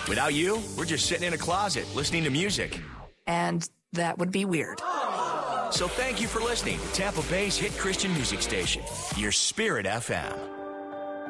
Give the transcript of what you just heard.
Without you, we're just sitting in a closet listening to music. And that would be weird. So thank you for listening to Tampa Bay's hit Christian music station, Your Spirit FM.